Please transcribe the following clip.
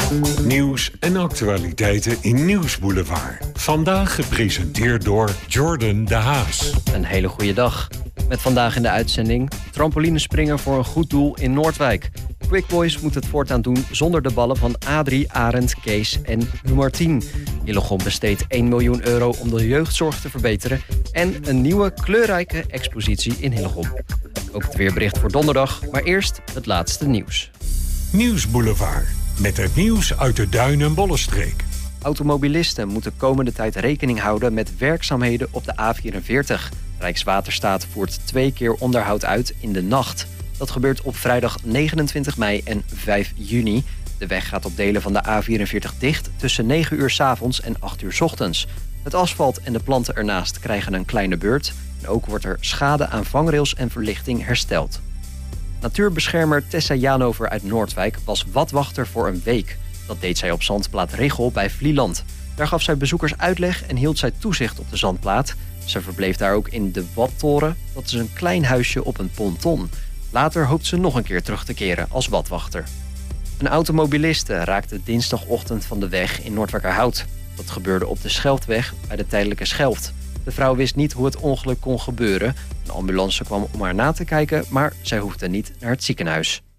Nieuws en actualiteiten in Nieuwsboulevard. Vandaag gepresenteerd door Jordan de Haas. Een hele goede dag. Met vandaag in de uitzending: trampolinespringen voor een goed doel in Noordwijk. Quick Boys moet het voortaan doen zonder de ballen van Adrie, Arend, Kees en Martien. Hillegom besteedt 1 miljoen euro om de jeugdzorg te verbeteren. En een nieuwe kleurrijke expositie in Hillegom. Ook het weerbericht voor donderdag, maar eerst het laatste nieuws. Nieuwsboulevard. Met het nieuws uit de Duin- en Bollenstreek. Automobilisten moeten komende tijd rekening houden met werkzaamheden op de A44. Rijkswaterstaat voert 2 keer onderhoud uit in de nacht. Dat gebeurt op vrijdag 29 mei en 5 juni. De weg gaat op delen van de A44 dicht tussen 9 uur 's avonds en 8 uur 's ochtends. Het asfalt en de planten ernaast krijgen een kleine beurt. En ook wordt er schade aan vangrails en verlichting hersteld. Natuurbeschermer Tessa Janover uit Noordwijk was watwachter voor een week. Dat deed zij op zandplaat Richel bij Vlieland. Daar gaf zij bezoekers uitleg en hield zij toezicht op de zandplaat. Ze verbleef daar ook in de Wattoren. Dat is een klein huisje op een ponton. Later hoopt ze nog een keer terug te keren als watwachter. Een automobiliste raakte dinsdagochtend van de weg in Noordwijkerhout. Dat gebeurde op de Schelftweg bij de tijdelijke Schelft. De vrouw wist niet hoe het ongeluk kon gebeuren. Een ambulance kwam om haar na te kijken, maar zij hoefde niet naar het ziekenhuis.